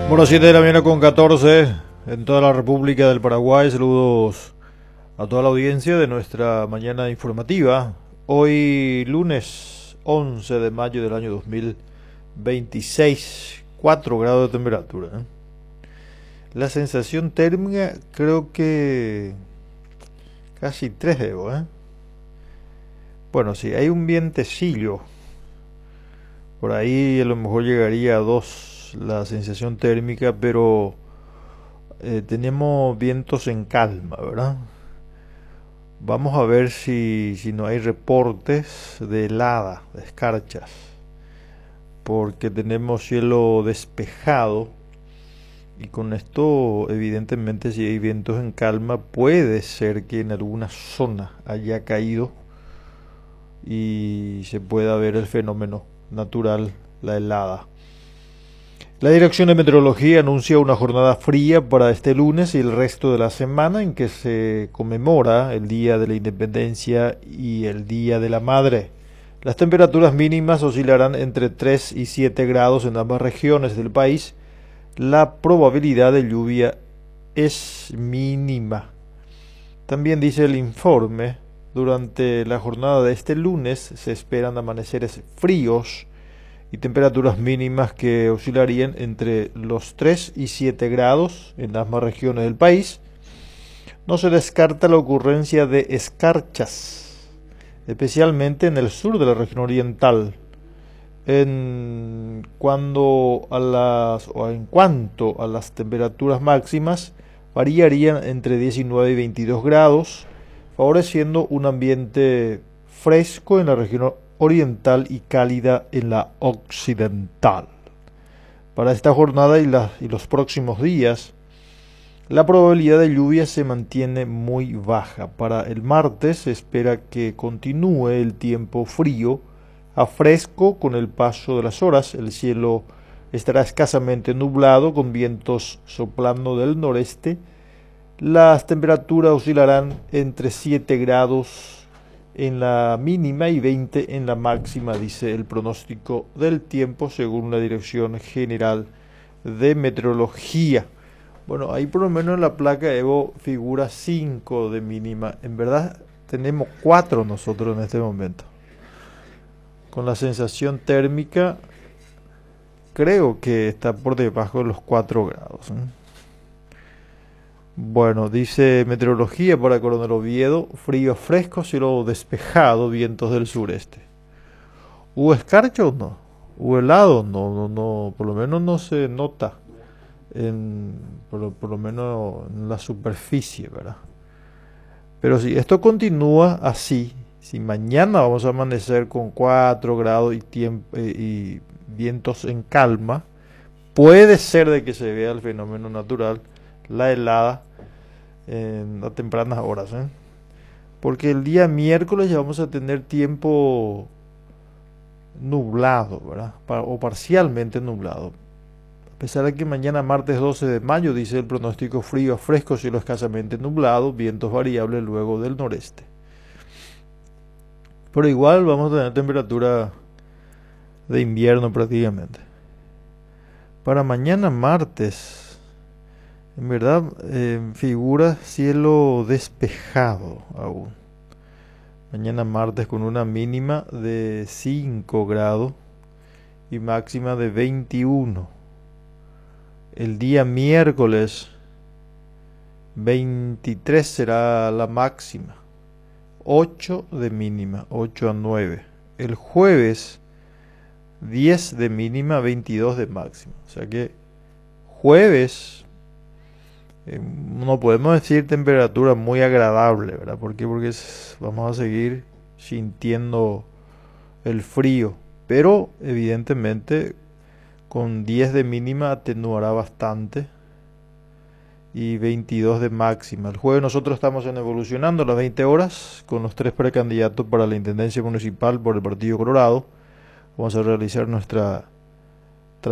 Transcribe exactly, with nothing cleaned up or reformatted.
Bueno, siete de la mañana con catorce en toda la República del Paraguay. Saludos a toda la audiencia de nuestra mañana informativa. Hoy lunes once de mayo del año dos mil veintiséis, cuatro grados de temperatura, ¿eh? La sensación térmica creo que casi tres debo, ¿eh? Bueno, sí, hay un vientecillo. Por ahí a lo mejor llegaría a dos la sensación térmica, pero eh, tenemos vientos en calma, ¿verdad? Vamos a ver si, si no hay reportes de helada, de escarchas, porque tenemos cielo despejado y con esto evidentemente si hay vientos en calma puede ser que en alguna zona haya caído y se pueda ver el fenómeno natural, la helada. La Dirección de Meteorología anuncia una jornada fría para este lunes y el resto de la semana en que se conmemora el Día de la Independencia y el Día de la Madre. Las temperaturas mínimas oscilarán entre tres y siete grados en ambas regiones del país. La probabilidad de lluvia es mínima. También dice el informe, durante la jornada de este lunes se esperan amaneceres fríos y temperaturas mínimas que oscilarían entre los tres y siete grados en ambas regiones del país. No se descarta la ocurrencia de escarchas, especialmente en el sur de la región oriental. En, cuando a las, o en cuanto a las temperaturas máximas, variarían entre diecinueve y veintidós grados, favoreciendo un ambiente fresco en la región oriental y cálida en la occidental. Para esta jornada y, la, y los próximos días, la probabilidad de lluvia se mantiene muy baja. Para el martes se espera que continúe el tiempo frío a fresco con el paso de las horas. El cielo estará escasamente nublado con vientos soplando del noreste. Las temperaturas oscilarán entre siete grados en la mínima y veinte en la máxima, dice el pronóstico del tiempo según la Dirección General de Meteorología. Bueno, ahí por lo menos en la placa Evo figura cinco de mínima. En verdad tenemos cuatro nosotros en este momento. Con la sensación térmica creo que está por debajo de los cuatro grados, ¿eh? Bueno, dice meteorología para Coronel Oviedo, frío fresco, cielo despejado, vientos del sureste. ¿Hubo escarcha o no? ¿Hubo helado? No, no, no, por lo menos no se nota, en, por, lo, por lo menos en la superficie, ¿verdad? Pero si esto continúa así, si mañana vamos a amanecer con cuatro grados y, tiempo, eh, y vientos en calma, puede ser de que se vea el fenómeno natural, la helada en las tempranas horas, ¿eh? Porque el día miércoles ya vamos a tener tiempo nublado, ¿verdad? O parcialmente nublado. A pesar de que mañana martes doce de mayo dice el pronóstico frío a fresco, cielo escasamente nublado, vientos variables luego del noreste. Pero igual vamos a tener temperatura de invierno prácticamente. Para mañana martes, en verdad, eh, figura cielo despejado aún. Mañana martes con una mínima de cinco grados y máxima de veintiuno. El día miércoles veintitrés será la máxima. ocho de mínima, ocho a nueve. El jueves diez de mínima, veintidós de máxima. O sea que jueves Eh, no podemos decir temperatura muy agradable, ¿verdad? ¿Por qué? Porque es, vamos a seguir sintiendo el frío, pero evidentemente con diez de mínima atenuará bastante y veintidós de máxima. El jueves nosotros estamos en Evolucionando a las veinte horas con los tres precandidatos para la Intendencia Municipal por el Partido Colorado. Vamos a realizar nuestra